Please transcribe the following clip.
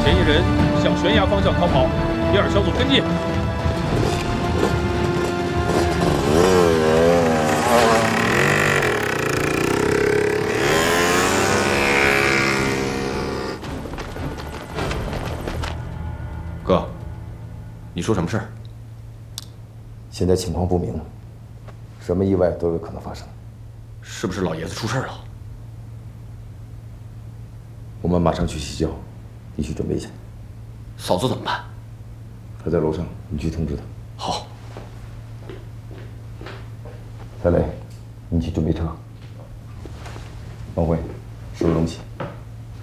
嫌疑人向悬崖方向逃跑，第二小组跟进。 哥，你说什么事儿？ 现在情况不明，什么意外都有可能发生。 是不是老爷子出事了？ 我们马上去西郊，你去准备一下。 嫂子怎么办？ 她在楼上，你去通知她。 好。 小磊，你去准备车。王辉，收拾东西。